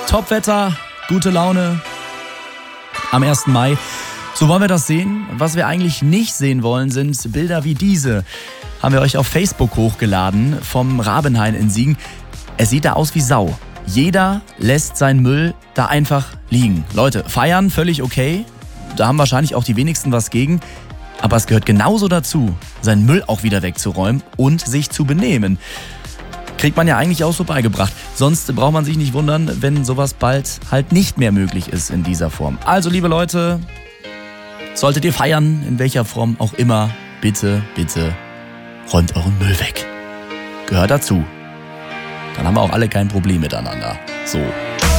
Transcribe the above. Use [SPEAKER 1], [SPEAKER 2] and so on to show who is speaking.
[SPEAKER 1] Topwetter, gute Laune am 1. Mai. So wollen wir das sehen. Was wir eigentlich nicht sehen wollen, sind Bilder wie diese. Haben wir euch auf Facebook hochgeladen vom Rabenhain in Siegen. Es sieht da aus wie Sau. Jeder lässt seinen Müll da einfach liegen. Leute, feiern, völlig okay. Da haben wahrscheinlich auch die wenigsten was gegen. Aber es gehört genauso dazu, seinen Müll auch wieder wegzuräumen und sich zu benehmen. Kriegt man ja eigentlich auch so beigebracht. Sonst braucht man sich nicht wundern, wenn sowas bald halt nicht mehr möglich ist in dieser Form. Also, liebe Leute, solltet ihr feiern, in welcher Form auch immer, bitte, bitte räumt euren Müll weg. Gehört dazu. Dann haben wir auch alle kein Problem miteinander. So.